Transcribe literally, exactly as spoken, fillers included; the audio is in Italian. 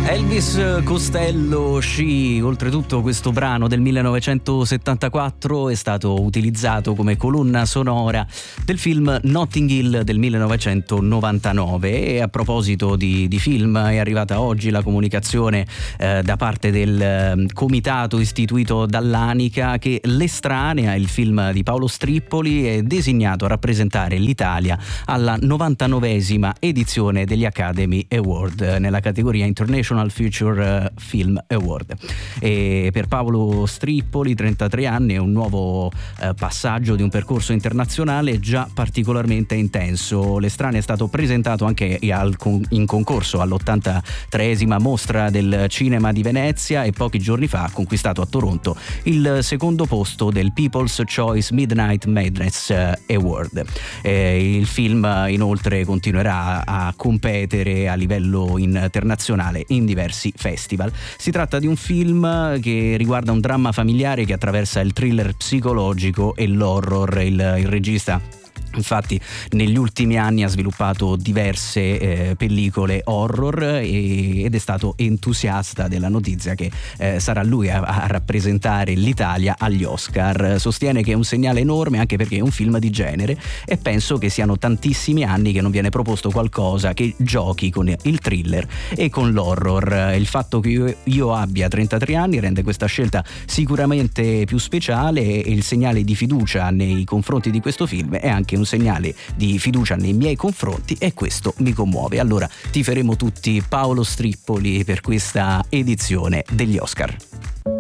Elvis Costello She. Oltretutto questo brano del millenovecentosettantaquattro è stato utilizzato come colonna sonora del film Notting Hill del millenovecentonovantanove. E a proposito di, di film, è arrivata oggi la comunicazione eh, da parte del eh, comitato istituito dall'Anica che L'Estranea, il film di Paolo Strippoli, è designato a rappresentare l'Italia alla novantanovesima edizione degli Academy Award nella categoria International Future Film Award. E per Paolo Strippoli, trentatré anni, è un nuovo eh, passaggio di un percorso internazionale già particolarmente intenso. L'Estranea è stato presentato anche al, in concorso all'ottantatreesima Mostra del Cinema di Venezia e pochi giorni fa ha conquistato a Toronto il secondo posto del People's Choice Midnight Madness Award. Eh, il film inoltre continuerà a competere a livello internazionale in diversi festival. Si tratta di un film che riguarda un dramma familiare che attraversa il thriller psicologico e l'horror. Il, il regista infatti negli ultimi anni ha sviluppato diverse eh, pellicole horror e, ed è stato entusiasta della notizia che eh, sarà lui a, a rappresentare l'Italia agli Oscar. Sostiene che è un segnale enorme anche perché è un film di genere e penso che siano tantissimi anni che non viene proposto qualcosa che giochi con il thriller e con l'horror. Il fatto che io, io abbia trentatré anni rende questa scelta sicuramente più speciale e il segnale di fiducia nei confronti di questo film è anche un segnale di fiducia nei miei confronti e questo mi commuove. Allora tiferemo tutti Paolo Strippoli per questa edizione degli Oscar.